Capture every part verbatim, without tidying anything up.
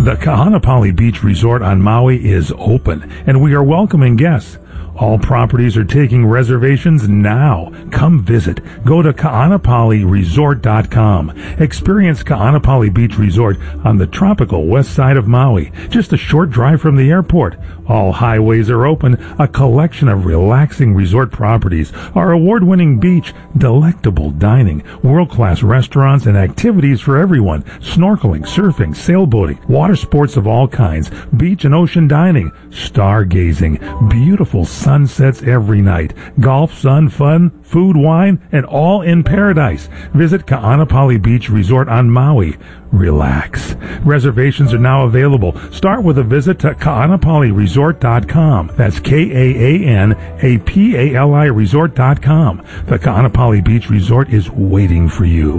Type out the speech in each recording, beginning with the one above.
The Kahanapali Beach Resort on Maui is open, and we are welcoming guests. All properties are taking reservations now. Come visit. Go to kaanapali resort dot com. Experience Kaanapali Beach Resort on the tropical west side of Maui, just a short drive from the airport. All highways are open, a collection of relaxing resort properties, our award-winning beach, delectable dining, world-class restaurants, and activities for everyone. Snorkeling, surfing, sailboating, water sports of all kinds, beach and ocean dining, stargazing, beautiful sunsets every night, golf, sun, fun, food, wine, and all in paradise. Visit Kaanapali Beach Resort on Maui. Relax. Reservations are now available. Start with a visit to kaanapali resort dot com. That's K A A N A P A L I resort dot com. The Kaanapali Beach Resort is waiting for you.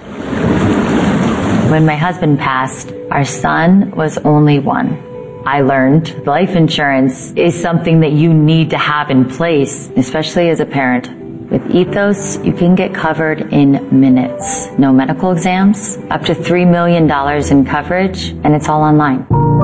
When my husband passed, our son was only one. I learned life insurance is something that you need to have in place, especially as a parent. With Ethos, you can get covered in minutes. No medical exams, up to three million dollars in coverage, and it's all online.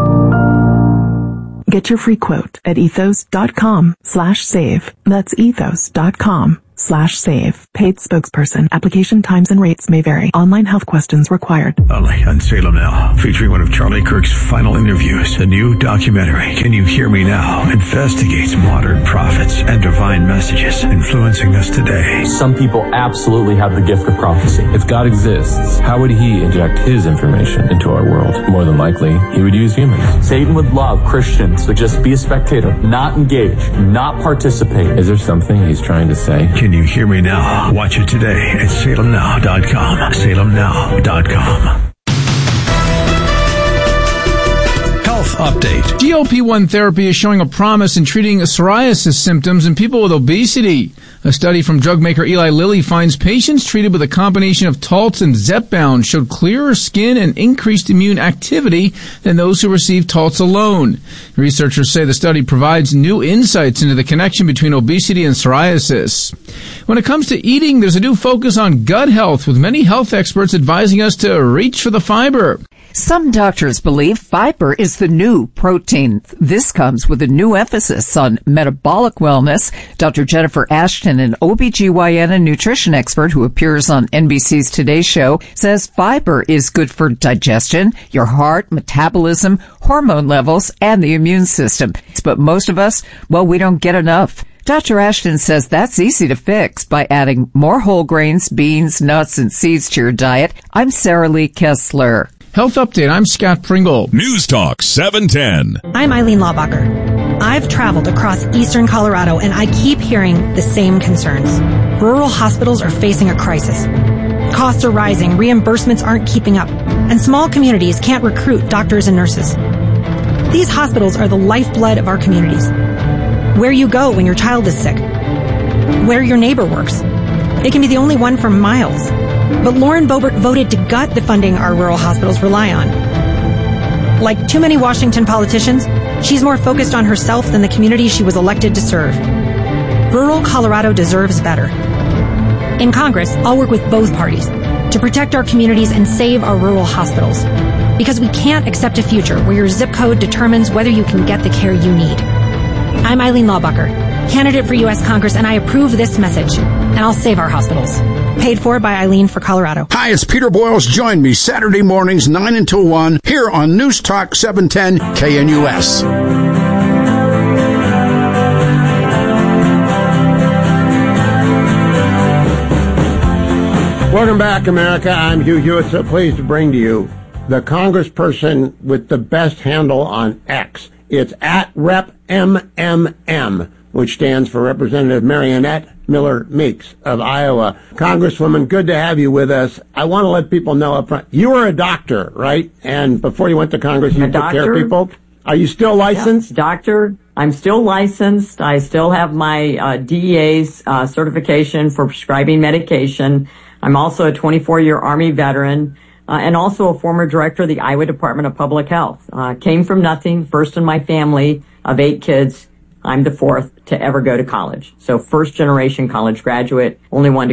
Get your free quote at ethos dot com slash save. That's ethos dot com slash save. Paid spokesperson. Application times and rates may vary. Online health questions required. Only on Salem Now, featuring one of Charlie Kirk's final interviews. The new documentary, Can You Hear Me Now? Investigates modern prophets and divine messages influencing us today. Some people absolutely have the gift of prophecy. If God exists, how would he inject his information into our world? More than likely, he would use humans. Satan would love Christians to just be a spectator, not engage, not participate. Is there something he's trying to say? Can you hear me now? Watch it today at salem now dot com. salem now dot com. Update. G L P one therapy is showing a promise in treating psoriasis symptoms in people with obesity. A study from drug maker Eli Lilly finds patients treated with a combination of Taltz and Zepbound showed clearer skin and increased immune activity than those who received Taltz alone. Researchers say the study provides new insights into the connection between obesity and psoriasis. When it comes to eating, there's a new focus on gut health, with many health experts advising us to reach for the fiber. Some doctors believe fiber is the new protein. This comes with a new emphasis on metabolic wellness. Doctor Jennifer Ashton, an O B G Y N and nutrition expert who appears on N B C's Today Show, says fiber is good for digestion, your heart, metabolism, hormone levels, and the immune system. But most of us, well, we don't get enough. Doctor Ashton says that's easy to fix by adding more whole grains, beans, nuts, and seeds to your diet. I'm Sarah Lee Kessler. Health Update, I'm Scott Pringle. News Talk seven ten. I'm Eileen Laubacher. I've traveled across eastern Colorado, and I keep hearing the same concerns. Rural hospitals are facing a crisis. Costs are rising, reimbursements aren't keeping up, and small communities can't recruit doctors and nurses. These hospitals are the lifeblood of our communities. Where you go when your child is sick. Where your neighbor works. It can be the only one for miles. But Lauren Boebert voted to gut the funding our rural hospitals rely on. Like too many Washington politicians, she's more focused on herself than the community she was elected to serve. Rural Colorado deserves better. In Congress, I'll work with both parties to protect our communities and save our rural hospitals. Because we can't accept a future where your zip code determines whether you can get the care you need. I'm Eileen Laubacher, candidate for U S Congress, and I approve this message. And I'll save our hospitals. Paid for by Eileen for Colorado. Hi, it's Peter Boyles. Join me Saturday mornings, nine until one, here on News Talk seven ten K N U S. Welcome back, America. I'm Hugh Hewitt, so pleased to bring to you the congressperson with the best handle on X. It's at Rep M M M, which stands for Representative Marionette Miller Meeks of Iowa. Congresswoman, good to have you with us. I want to let people know up front, you were a doctor, right? And before you went to Congress, you a took doctor. care of people. Are you still licensed? Yep. Doctor, I'm still licensed. I still have my uh, D E A's uh, certification for prescribing medication. I'm also a twenty-four year Army veteran. Uh, and also a former director of the Iowa Department of Public Health. Uh, came from nothing, first in my family of eight kids. I'm the fourth to ever go to college. So first generation college graduate, only one to